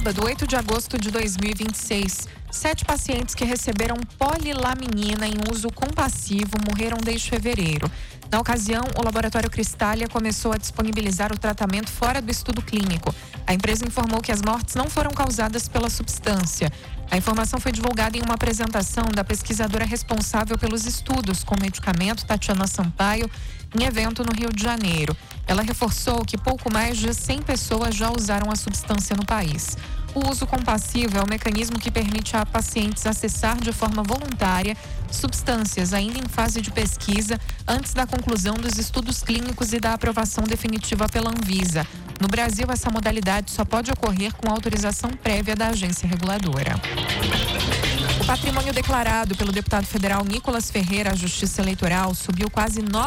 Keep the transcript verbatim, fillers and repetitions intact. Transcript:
sábado, oito de agosto de dois mil e vinte e seis, sete pacientes que receberam polilaminina em uso compassivo morreram desde fevereiro. Na ocasião, o laboratório Cristália começou a disponibilizar o tratamento fora do estudo clínico. A empresa informou que as mortes não foram causadas pela substância. A informação foi divulgada em uma apresentação da pesquisadora responsável pelos estudos com o medicamento, Tatiana Sampaio, em evento no Rio de Janeiro. Ela reforçou que pouco mais de cem pessoas já usaram a substância no país. O uso compassivo é o mecanismo que permite a pacientes acessar de forma voluntária substâncias ainda em fase de pesquisa antes da conclusão dos estudos clínicos e da aprovação definitiva pela Anvisa. No Brasil, essa modalidade só pode ocorrer com autorização prévia da agência reguladora. O patrimônio declarado pelo deputado federal Nicolas Ferreira à Justiça Eleitoral subiu quase nove